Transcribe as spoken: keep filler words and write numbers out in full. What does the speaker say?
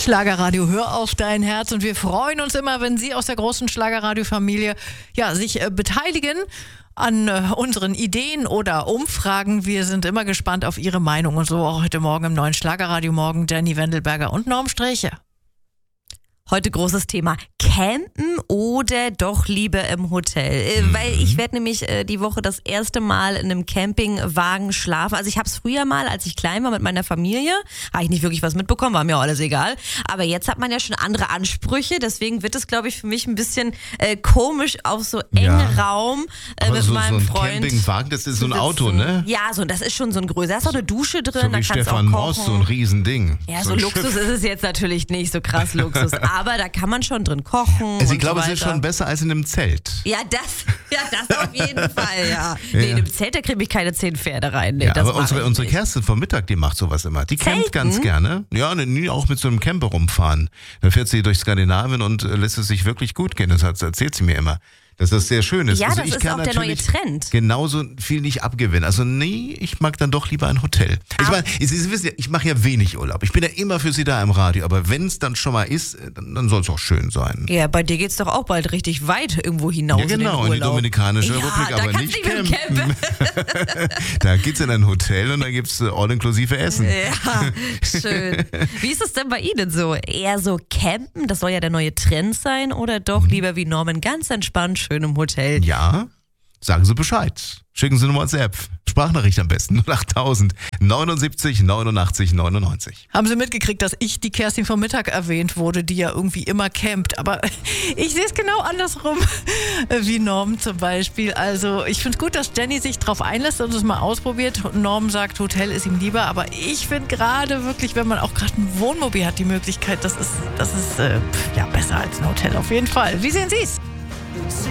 Schlagerradio, hör auf dein Herz. Und wir freuen uns immer, wenn Sie aus der großen Schlagerradio-Familie ja, sich äh, beteiligen an äh, unseren Ideen oder Umfragen. Wir sind immer gespannt auf Ihre Meinung. Und so auch heute Morgen im neuen Schlagerradio Morgen Danny Wendelberger und Norm Sträche. Heute großes Thema, campen oder doch lieber im Hotel? Mhm. Weil ich werde nämlich äh, die Woche das erste Mal in einem Campingwagen schlafen. Also ich habe es früher mal, als ich klein war mit meiner Familie, habe ich nicht wirklich was mitbekommen, war mir auch alles egal. Aber jetzt hat man ja schon andere Ansprüche, deswegen wird es, glaube ich, für mich ein bisschen äh, komisch auf so engen ja. Raum äh, mit so, meinem so ein Freund. Campingwagen, das ist so ein Auto, ne? Ja, so, das ist schon so ein größer, da ist auch eine Dusche drin. So wie da Stefan Moss, so ein Riesending. Ja, so, so Luxus Schiff. ist es jetzt natürlich nicht, so krass Luxus. Aber da kann man schon drin kochen. Also ich und glaube, so es ist schon besser als in einem Zelt. Ja, das, ja, das auf jeden Fall, ja. Nee, in einem Zelt, da kriege ich keine zehn Pferde rein. Nee, ja, das aber unsere, unsere Kerstin vom Mittag, die macht sowas immer. Die Zelten? campt ganz gerne. Ja, nie auch mit so einem Camper rumfahren. Da fährt sie durch Skandinavien und äh, lässt es sich wirklich gut gehen. Das, hat, das erzählt sie mir immer. Dass das sehr schön ist. Ja, also das ich ist kann auch der neue Trend. Genauso viel nicht abgewinnen. Also nee, ich mag dann doch lieber ein Hotel. Ich meine, Sie wissen ja, ich mache ja wenig Urlaub. Ich bin ja immer für Sie da im Radio. Aber wenn es dann schon mal ist, dann, dann soll es auch schön sein. Ja, bei dir geht's doch auch bald richtig weit irgendwo hinaus. Ja, genau, in, in die Dominikanische ja, Republik, da aber kannst nicht du nicht campen. Da geht's in ein Hotel und da gibt's all-inklusive Essen. Ja, schön. Wie ist es denn bei Ihnen so? Eher so campen, das soll ja der neue Trend sein, oder doch lieber wie Norman ganz entspannt schön im Hotel? Ja, sagen Sie Bescheid. Schicken Sie eine WhatsApp. Sprachnachricht am besten. null acht tausend neunundsiebzig neunundachtzig neunundneunzig. Haben Sie mitgekriegt, dass ich die Kerstin vom Mittag erwähnt wurde, die ja irgendwie immer campt. Aber ich sehe es genau andersrum, wie Norm zum Beispiel. Also ich finde es gut, dass Jenny sich drauf einlässt und es mal ausprobiert. Norm sagt, Hotel ist ihm lieber. Aber ich finde gerade wirklich, wenn man auch gerade ein Wohnmobil hat, die Möglichkeit, das ist, das ist äh, ja, besser als ein Hotel auf jeden Fall. Wie sehen Sie es?